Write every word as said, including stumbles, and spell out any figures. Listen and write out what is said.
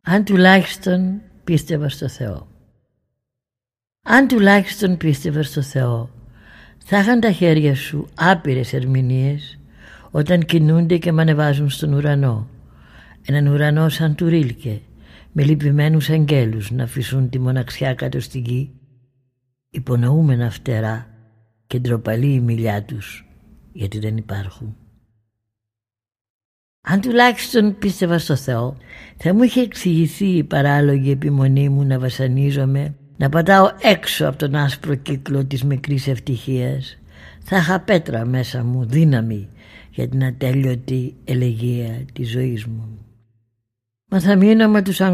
Αν τουλάχιστον πίστευα στο Θεό. Αν τουλάχιστον πίστευα στο Θεό, θα είχαν τα χέρια σου άπειρες ερμηνείες όταν κινούνται και μ' ανεβάζουν στον ουρανό. Έναν ουρανό σαν του Ρίλκε, με λυπημένους αγγέλους να αφήσουν τη μοναξιά κάτω στη γη, υπονοούμενα φτερά και ντροπαλή η μιλιά τους, γιατί δεν υπάρχουν. Αν τουλάχιστον πίστευα στο Θεό, θα μου είχε εξηγηθεί η παράλογη επιμονή μου να βασανίζομαι, να πατάω έξω από τον άσπρο κύκλο της μικρής ευτυχίας. Θα είχα πέτρα μέσα μου, δύναμη για την ατέλειωτη ελεγεία της ζωής μου. Μα θα μείνω με τους